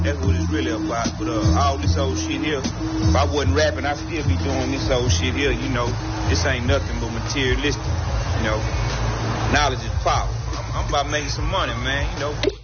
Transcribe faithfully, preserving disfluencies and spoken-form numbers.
That's what it's really about. But uh, all this old shit here, if I wasn't rapping, I'd still be doing this old shit here. You know, this ain't nothing but materialistic. You know, knowledge is power. I'm, I'm about making some money, man, you know.